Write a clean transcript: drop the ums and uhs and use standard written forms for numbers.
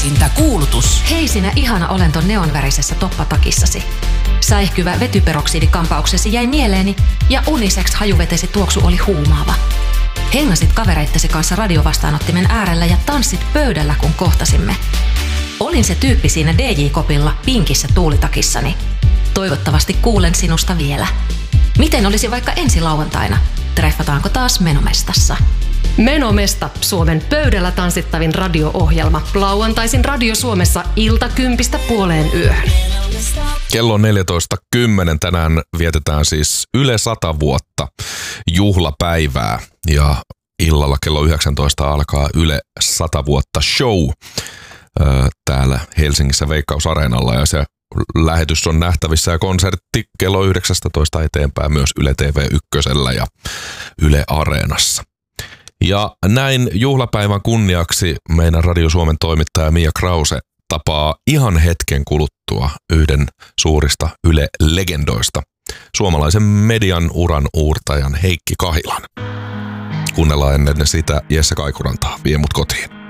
Etsintäkuulutus. Hei sinä ihana olento neonvärisessä toppatakissasi. Säihkyvä vetyperoksidikampauksesi jäi mieleeni ja unisex hajuvetesi tuoksu oli huumaava. Hengasit kavereittesi kanssa radiovastaanottimen äärellä ja tanssit pöydällä, kun kohtasimme. Olin se tyyppi siinä DJ-kopilla pinkissä tuulitakissani. Toivottavasti kuulen sinusta vielä. Miten olisi vaikka ensi lauantaina? Treffataanko taas Menomestassa? Menomesta, Suomen pöydällä tanssittavin radio-ohjelma. Lauantaisin Radio Suomessa 10:00–10:30. Kello on 14.10. Tänään vietetään siis Yle 100 vuotta juhlapäivää ja illalla kello 19 alkaa Yle 100 vuotta show täällä Helsingissä Veikkaus-areenalla ja se lähetys on nähtävissä ja konsertti kello 19 eteenpäin myös Yle TV1 ja Yle Areenassa. Ja näin juhlapäivän kunniaksi meidän Radio Suomen toimittaja Mia Krause tapaa ihan hetken kuluttua yhden suurista Yle-legendoista, suomalaisen median uran uurtajan Heikki Kahilan. Kuunnellaan ennen sitä Jesse Kaikurantaa, Vie mut kotiin.